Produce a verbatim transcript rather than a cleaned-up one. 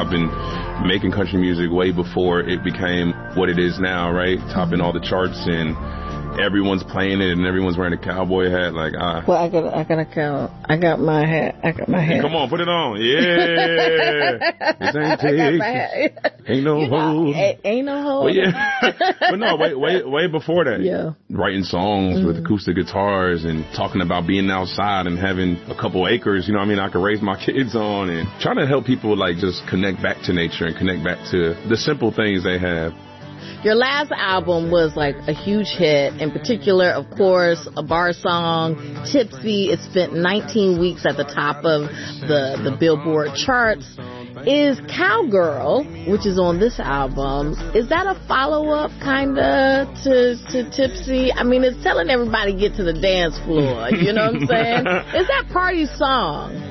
I've been making country music way before it became what it is now, right? Topping all the charts, and everyone's playing it, and everyone's wearing a cowboy hat. Like, ah. Well, I got, I got a cow. I got my hat. I got my hat. Hey, come on, put it on. Yeah. This ain't Texas. Ain't no you know, hold. Ain't, ain't no hold. Well, yeah. But no, way, way, way before that. Yeah. Writing songs mm-hmm. with acoustic guitars and talking about being outside and having a couple acres, you know what I mean, I could raise my kids on, and trying to help people like just connect back to nature and connect back to the simple things they have. Your last album was like a huge hit. In particular, of course, a bar song, Tipsy. It spent nineteen weeks at the top of the, the Billboard charts. Is Cowgirl, which is on this album, is that a follow-up kind of to, to Tipsy? I mean, it's telling everybody get to the dance floor. You know what I'm saying? Is that party song?